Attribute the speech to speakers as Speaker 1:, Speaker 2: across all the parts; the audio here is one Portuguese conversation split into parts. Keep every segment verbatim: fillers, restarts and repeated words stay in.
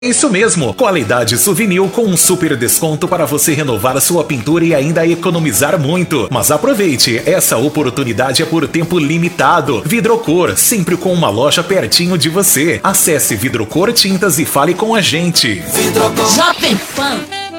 Speaker 1: Isso mesmo, qualidade Suvinil com um super desconto para você renovar a sua pintura e ainda economizar muito. Mas aproveite, essa oportunidade é por tempo limitado. Vidrocor, sempre com uma loja pertinho de você. Acesse Vidrocor Tintas e fale com a gente.
Speaker 2: Vidrocor. Jovem Pan.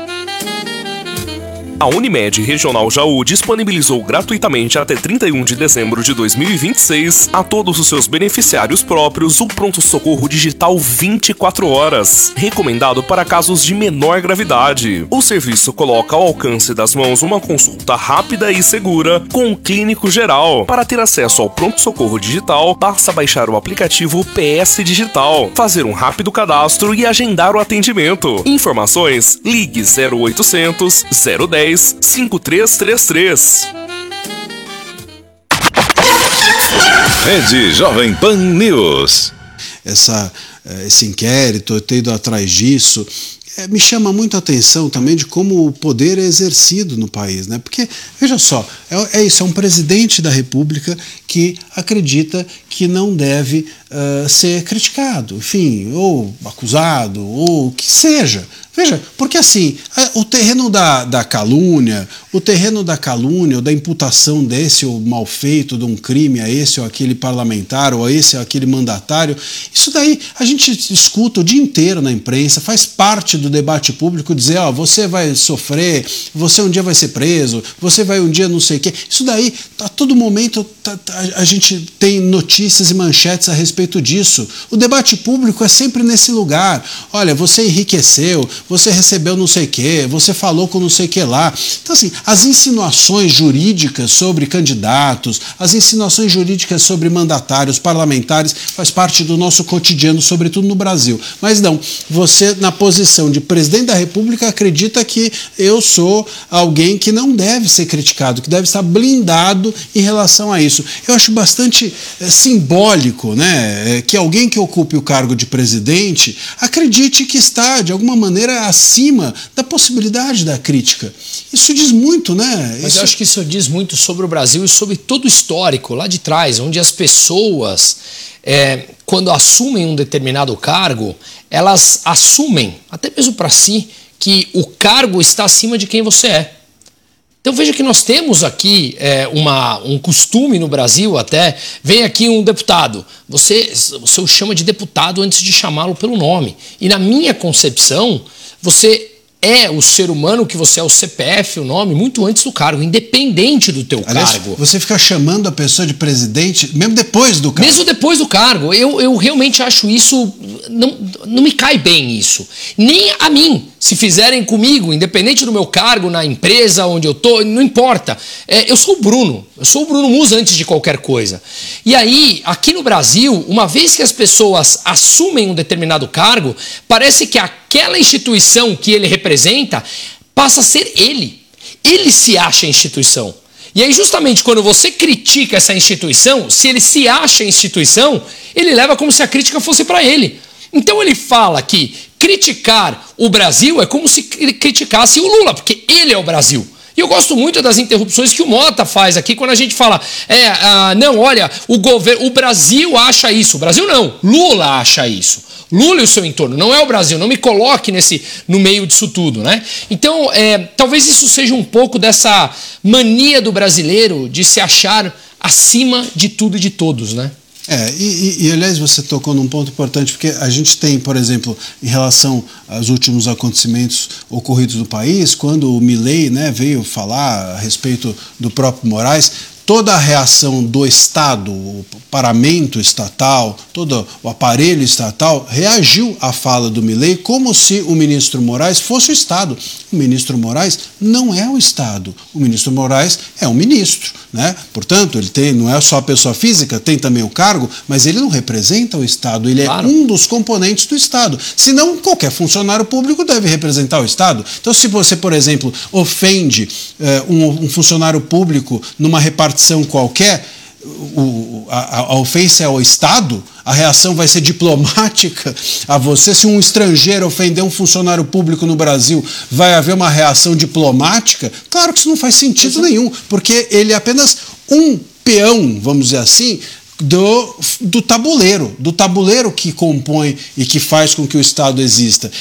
Speaker 3: A Unimed Regional Jaú disponibilizou gratuitamente até trinta e um de dezembro de dois mil e vinte e seis a todos os seus beneficiários próprios o pronto-socorro digital vinte e quatro horas, recomendado para casos de menor gravidade. O serviço coloca ao alcance das mãos uma consulta rápida e segura com um clínico geral. Para ter acesso ao pronto-socorro digital, basta baixar o aplicativo P S Digital, fazer um rápido cadastro e agendar o atendimento. Informações, ligue zero oitocentos, zero dez, cinco três três três.
Speaker 4: Rede Jovem Pan News.
Speaker 5: Essa, esse inquérito, eu tenho ido atrás disso, é, me chama muito a atenção também de como o poder é exercido no país, né? Porque, veja só, é, é isso, é um presidente da República que acredita que não deve uh, ser criticado, enfim, ou acusado, ou o que seja. Veja, porque assim, o terreno da, da calúnia, o terreno da calúnia ou da imputação desse ou mal feito de um crime a esse ou aquele parlamentar ou a esse ou aquele mandatário, isso daí a gente escuta o dia inteiro na imprensa, faz parte do debate público dizer, ó, você vai sofrer, você um dia vai ser preso, você vai um dia não sei o quê. Isso daí, a todo momento tá, tá, a gente tem notícias e manchetes a respeito disso. O debate público é sempre nesse lugar. Olha, você enriqueceu, você recebeu não sei o que, você falou com não sei o que lá. Então, assim, as insinuações jurídicas sobre candidatos, as insinuações jurídicas sobre mandatários, parlamentares, faz parte do nosso cotidiano, sobretudo no Brasil. Mas não, você, na posição de presidente da República, acredita que eu sou alguém que não deve ser criticado, que deve estar blindado em relação a isso. Eu acho bastante é, simbólico, né, é, que alguém que ocupe o cargo de presidente acredite que está, de alguma maneira, acima da possibilidade da crítica. Isso diz muito, né?
Speaker 6: Mas
Speaker 5: isso...
Speaker 6: eu acho que isso diz muito sobre o Brasil e sobre todo o histórico lá de trás, onde as pessoas, é, quando assumem um determinado cargo, elas assumem, até mesmo para si, que o cargo está acima de quem você é. Então veja que nós temos aqui é, uma, um costume no Brasil até, vem aqui um deputado, você, você o chama de deputado antes de chamá-lo pelo nome. E na minha concepção, você é o ser humano que você é, o C P F, o nome, muito antes do cargo, independente do teu
Speaker 5: Aliás,
Speaker 6: cargo.
Speaker 5: Você fica chamando a pessoa de presidente mesmo depois do cargo.
Speaker 6: Mesmo depois do cargo. Eu, eu realmente acho isso, não, não me cai bem isso. Nem a mim. Se fizerem comigo, independente do meu cargo na empresa onde eu tô, não importa. É, eu sou o Bruno. Eu sou o Bruno Musa antes de qualquer coisa. E aí, aqui no Brasil, uma vez que as pessoas assumem um determinado cargo, parece que aquela instituição que ele representa passa a ser ele. Ele se acha a instituição. E aí, justamente quando você critica essa instituição, se ele se acha a instituição, ele leva como se a crítica fosse para ele. Então ele fala que criticar o Brasil é como se ele criticasse o Lula, porque ele é o Brasil. E eu gosto muito das interrupções que o Mota faz aqui quando a gente fala, é, ah, não, olha, o governo, o Brasil acha isso. O Brasil não, Lula acha isso. Lula e o seu entorno, não é o Brasil, não me coloque nesse, no meio disso tudo, né? Então, é, talvez isso seja um pouco dessa mania do brasileiro de se achar acima de tudo e de todos, né?
Speaker 5: É, e, e, e aliás você tocou num ponto importante, porque a gente tem, por exemplo, em relação aos últimos acontecimentos ocorridos no país, quando o Milei, né, veio falar a respeito do próprio Moraes, toda a reação do Estado, o paramento estatal, todo o aparelho estatal reagiu à fala do Milei como se o ministro Moraes fosse o Estado. O ministro Moraes não é o Estado. O ministro Moraes é um ministro, né? Portanto, ele tem, não é só a pessoa física, tem também o cargo, mas ele não representa o Estado, ele claro. É um dos componentes do Estado. Senão, qualquer funcionário público deve representar o Estado. Então, se você, por exemplo, ofende eh, um, um funcionário público numa repartição qualquer, o, a, a ofensa é ao Estado, a reação vai ser diplomática a você. Se um estrangeiro ofender um funcionário público no Brasil, vai haver uma reação diplomática? Claro que isso não faz sentido nenhum, porque ele é apenas um peão, vamos dizer assim, do, do tabuleiro, do tabuleiro que compõe e que faz com que o Estado exista.